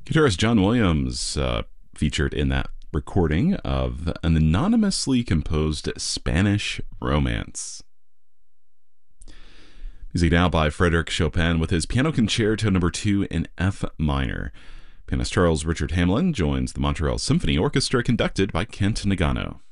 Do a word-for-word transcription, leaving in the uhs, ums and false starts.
Guitarist John Williams uh, featured in that recording of an anonymously composed Spanish romance. Music now by Frédéric Chopin with his Piano Concerto number two in F minor. Pianist Charles Richard Hamelin joins the Montreal Symphony Orchestra conducted by Kent Nagano.